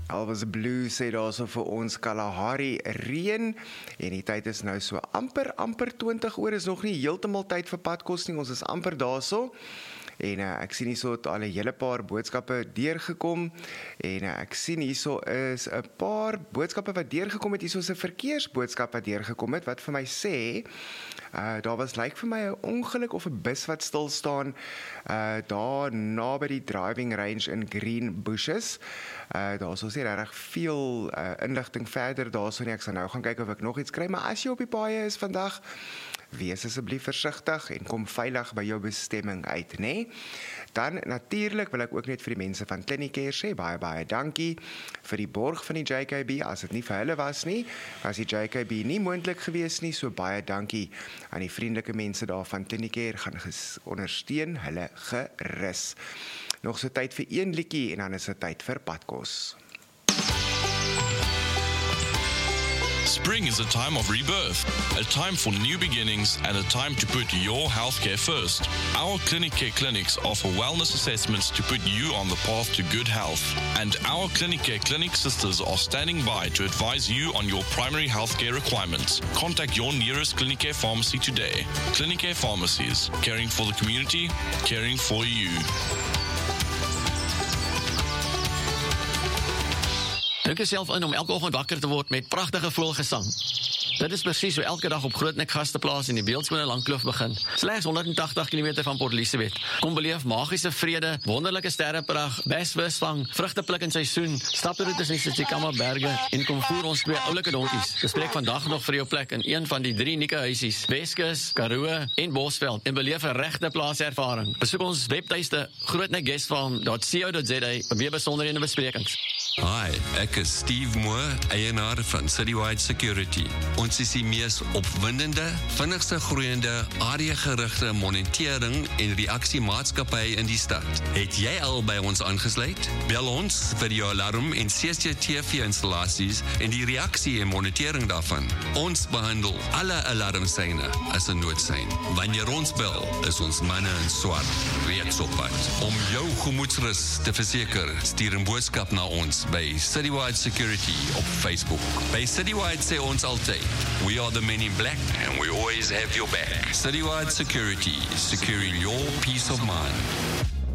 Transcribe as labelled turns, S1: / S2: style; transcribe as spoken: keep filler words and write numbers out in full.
S1: Elvis Blue sê daar so vir ons Kalahari reën en die tyd is nou so amper, amper twintig oor, is nog nie heeltemal tyd vir padkos nie, ons is amper daarso. En uh, ek sien hierso het al 'n hele paar boodskappe deurgekom en uh, ek sien hierso is 'n paar boodskappe wat deurgekom het. Hierso is 'n verkeersboodskap wat deurgekom het wat vir my sê uh, daar was lyk vir my 'n ongeluk of 'n bus wat stil staan uh, daar naby die driving range in Green Bushes. Uh, daar is ons nie regtig veel uh, inligting verder daarso nie. Ek sal nou gaan kyk of ek nog iets kry, maar as jy op die paaie is vandag, wees asseblief versigtig en kom veilig by jou bestemming uit, né? Dan natuurlik wil ek ook net vir die mense van Clinicare sê baie baie dankie vir die borg van die J K B. As dit nie vir hulle was nie, was die J K B nie moontlik gewees nie. So baie dankie aan die vriendelike mense daar van Clinicare, gaan ondersteun hulle gerus. Nog so tyd vir een liedjie en dan is dit tyd vir padkos.
S2: Spring is a time of rebirth, a time for new beginnings and a time to put your healthcare first. Our Clinicare clinics offer wellness assessments to put you on the path to good health. And our Clinicare clinic sisters are standing by to advise you on your primary healthcare requirements. Contact your nearest Clinicare pharmacy today. Clinicare Pharmacies, caring for the community, caring for you.
S3: Dink jouself in om elke oggend wakker te word met pragtige voëlgesang. Dit is presies hoe elke dag op Grootnek Gasteplaas in die beeldskone Langkloof begin. Slegs honderd en tagtig kilometer van Port Elizabeth. Kom beleef magiese vrede, wonderlike sterreprag, besvisvang, vrugtepluk in seisoen, staproetes in die Tsitsikamma berge en kom voer ons twee oulike donkies. Bespreek vandag nog vir jou plek in een van die drie unieke huisies, Weskus, Karoo en Bosveld en beleef 'n regte plaaservaring. Besoek ons webtuiste grootnek guest farm dot co dot za vir meer besonderhede en besprekings.
S4: Hi, ek is Steve Moore, eienaar van Citywide Security. Ons is die mees opwindende, vinnigste groeiende, areagerigte monitering en reaksiemaatskappy in die stad. Het jy al by ons aangesluit? Bel ons vir jou alarm en C C T V-installasies en die reaksie en monitering daarvan. Ons behandel alle alarmsyne as 'n noodsein. Wanneer ons bel, is ons manne in swart reeds op pad. Om jou gemoedsrus te verseker, stuur 'n boodskap na ons by Citywide Security op Facebook. By Citywide sê ons altyd, we are the men in black and we always have your back. Citywide Security, securing your peace of mind.